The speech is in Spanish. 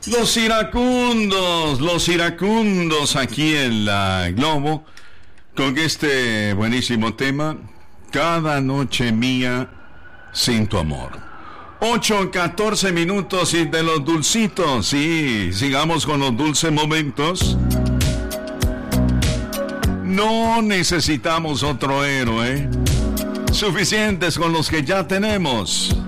Los iracundos aquí en la Globo, con este buenísimo tema, Cada noche mía sin tu amor. 8:14 minutos y de los dulcitos, sí, sigamos con los dulces momentos. No necesitamos otro héroe, suficientes con los que ya tenemos.